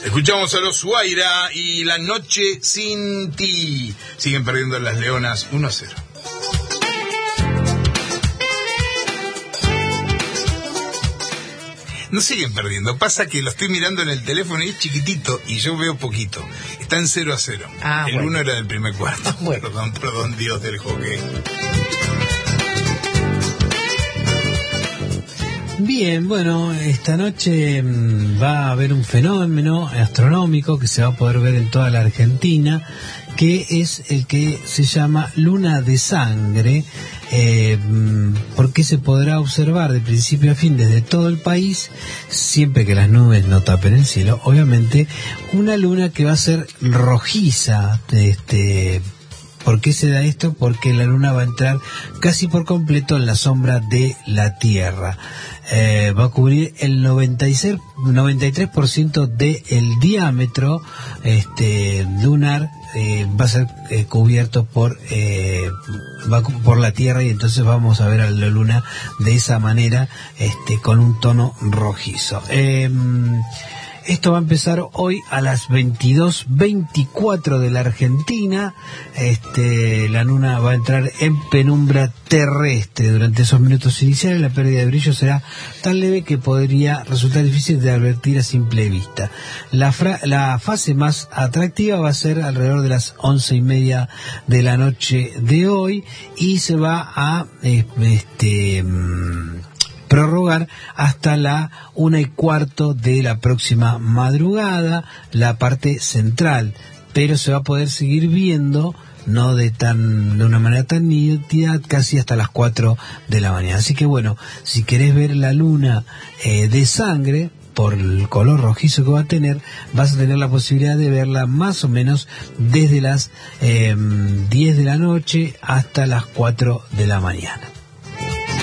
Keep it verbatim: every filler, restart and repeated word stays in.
Escuchamos a los Suaira y La Noche Sin Ti. Siguen perdiendo las Leonas uno a cero. No siguen perdiendo, pasa que lo estoy mirando en el teléfono y es chiquitito y yo veo poquito. Está en cero a cero. Ah, el bueno. uno era del primer cuarto. Ah, bueno. Perdón, perdón, Dios del hockey. Bien, bueno, esta noche va a haber un fenómeno astronómico que se va a poder ver en toda la Argentina, que es el que se llama luna de sangre, eh, porque se podrá observar de principio a fin desde todo el país, siempre que las nubes no tapen el cielo, obviamente, una luna que va a ser rojiza. Este, ¿por qué se da esto? Porque la luna va a entrar casi por completo en la sombra de la Tierra. Eh, va a cubrir el noventa y seis, noventa y tres por ciento del diámetro este, lunar, eh, va a ser eh, cubierto por eh, va por la Tierra, y entonces vamos a ver a la luna de esa manera, este, con un tono rojizo. Eh, Esto va a empezar hoy a las veintidós veinticuatro de la Argentina. Este, la luna va a entrar en penumbra terrestre durante esos minutos iniciales. La pérdida de brillo será tan leve que podría resultar difícil de advertir a simple vista. La, fra la fase más atractiva va a ser alrededor de las once y media de la noche de hoy, y se va a eh, este prorrogar hasta la una y cuarto de la próxima madrugada, la parte central, pero se va a poder seguir viendo, no de tan de una manera tan nítida, casi hasta las cuatro de la mañana. Así que bueno, si querés ver la luna eh, de sangre, por el color rojizo que va a tener, vas a tener la posibilidad de verla más o menos desde las eh, diez de la noche hasta las cuatro de la mañana.